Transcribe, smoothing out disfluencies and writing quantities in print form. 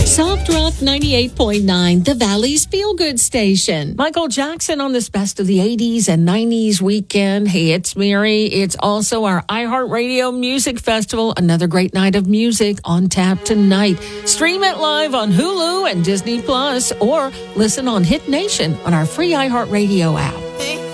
Soft Rock 98.9, the Valley's feel-good station. Michael Jackson on this Best of the 80s and 90s weekend. Hey, it's Mary. It's also our iHeartRadio Music Festival. Another great night of music on tap tonight. Stream it live on Hulu and Disney Plus, or listen on Hit Nation on our free iHeartRadio app.